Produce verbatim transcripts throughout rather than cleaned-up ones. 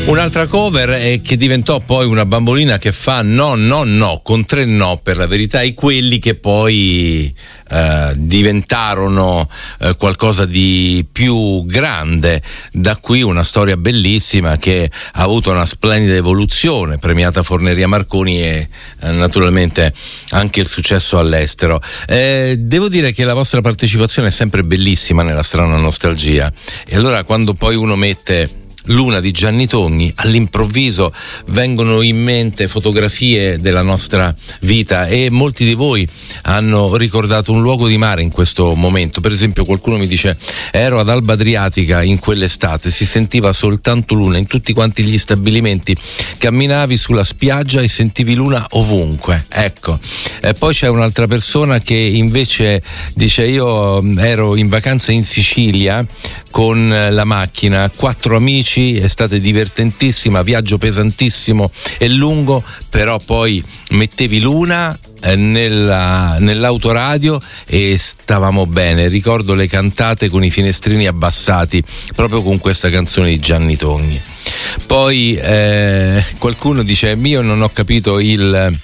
Un'altra cover è che diventò poi una bambolina che fa no, no, no, con tre no per la verità, e quelli che poi eh, diventarono eh, qualcosa di più grande. Da qui una storia bellissima che ha avuto una splendida evoluzione, premiata Forneria Marconi e eh, naturalmente anche il successo all'estero. Eh, devo dire che la vostra partecipazione è sempre bellissima nella strana nostalgia, e allora quando poi uno mette Luna di Gianni Togni, all'improvviso vengono in mente fotografie della nostra vita, e molti di voi hanno ricordato un luogo di mare in questo momento. Per esempio qualcuno mi dice: ero ad Alba Adriatica in quell'estate, si sentiva soltanto luna in tutti quanti gli stabilimenti, camminavi sulla spiaggia e sentivi luna ovunque. Ecco, e poi c'è un'altra persona che invece dice: io ero in vacanza in Sicilia con la macchina, quattro amici, estate divertentissima, viaggio pesantissimo e lungo, però poi mettevi Luna nella, nell'autoradio e stavamo bene. Ricordo le cantate con i finestrini abbassati, proprio con questa canzone di Gianni Togni. Poi eh, qualcuno dice: io non ho capito il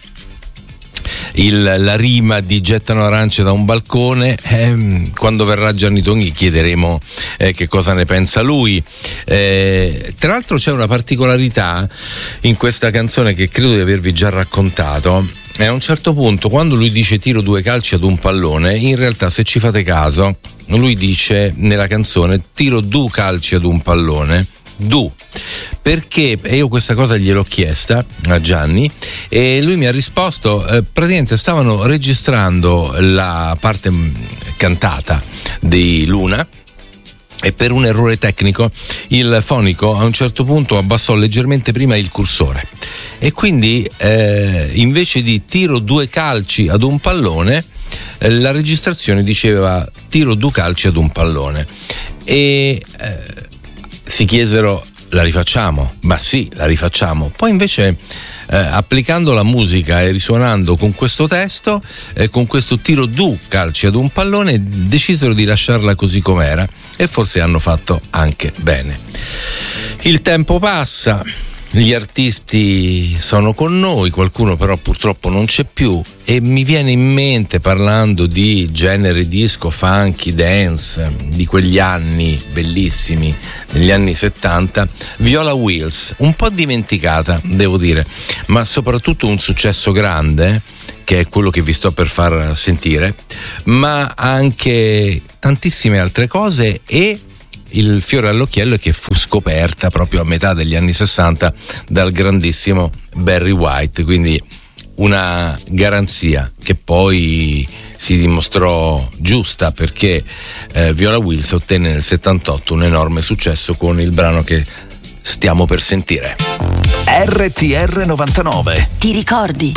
Il, la rima di gettano arance da un balcone. Eh, quando verrà Gianni Togni chiederemo eh, che cosa ne pensa lui. Eh, tra l'altro c'è una particolarità in questa canzone che credo di avervi già raccontato. E a un certo punto, quando lui dice tiro due calci ad un pallone, in realtà, se ci fate caso, lui dice nella canzone tiro due calci ad un pallone. Du, perché e io questa cosa gliel'ho chiesta a Gianni e lui mi ha risposto: eh, praticamente stavano registrando la parte cantata di Luna e per un errore tecnico il fonico a un certo punto abbassò leggermente prima il cursore, e quindi eh, invece di tiro due calci ad un pallone, eh, la registrazione diceva tiro due calci ad un pallone, e eh, si chiesero: la rifacciamo? Ma sì, la rifacciamo. Poi invece eh, applicando la musica e risuonando con questo testo, eh, con questo tiro due calci ad un pallone, decisero di lasciarla così com'era, e forse hanno fatto anche bene. Il tempo passa, gli artisti sono con noi, qualcuno però purtroppo non c'è più, e mi viene in mente, parlando di genere disco, funky, dance, di quegli anni bellissimi, negli anni settanta, Viola Wills, un po' dimenticata, devo dire, ma soprattutto un successo grande, che è quello che vi sto per far sentire, ma anche tantissime altre cose. E il fiore all'occhiello è che fu scoperta proprio a metà degli anni sessanta dal grandissimo Barry White, quindi una garanzia che poi si dimostrò giusta, perché eh, Viola Wills ottenne nel settantotto un enorme successo con il brano che stiamo per sentire. R T R novantanove. Ti ricordi?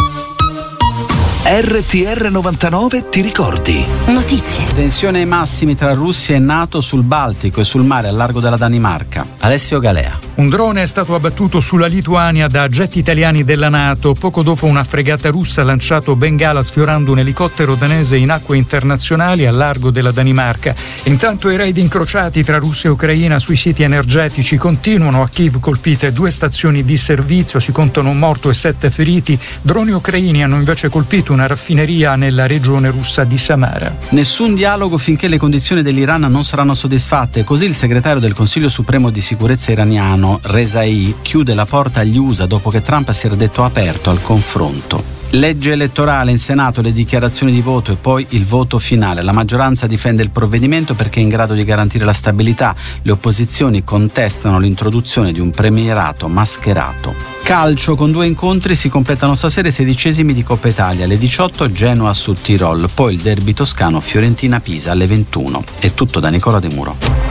R T R novantanove ti ricordi? Notizie. Tensione ai massimi tra Russia e NATO sul Baltico e sul mare a largo della Danimarca. Alessio Galea. Un drone è stato abbattuto sulla Lituania da jet italiani della NATO poco dopo una fregata russa ha lanciato Bengala sfiorando un elicottero danese in acque internazionali a largo della Danimarca. Intanto i raid incrociati tra Russia e Ucraina sui siti energetici continuano. A Kiev colpite due stazioni di servizio, si contano un morto e sette feriti. Droni ucraini hanno invece colpito una raffineria nella regione russa di Samara. Nessun dialogo finché le condizioni dell'Iran non saranno soddisfatte, così il segretario del Consiglio Supremo di Sicurezza iraniano Rezai chiude la porta agli U S A dopo che Trump si era detto aperto al confronto. Legge elettorale in Senato, le dichiarazioni di voto e poi il voto finale. La maggioranza difende il provvedimento perché è in grado di garantire la stabilità. Le opposizioni contestano l'introduzione di un premierato mascherato. Calcio, con due incontri si completano stasera i sedicesimi di Coppa Italia. Alle diciotto Genoa su Tirol, poi il derby toscano Fiorentina-Pisa alle ventuno. È tutto da Nicola De Muro.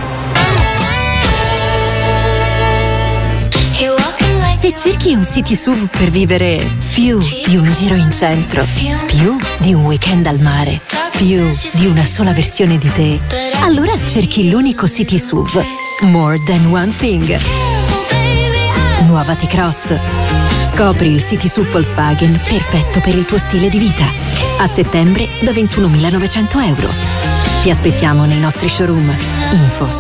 Se cerchi un city S U V per vivere più di un giro in centro, più di un weekend al mare, più di una sola versione di te, allora cerchi l'unico city S U V, More Than One Thing. Nuova T-Cross. Scopri il city S U V Volkswagen perfetto per il tuo stile di vita. A settembre da ventunomilanovecento euro. Ti aspettiamo nei nostri showroom. Info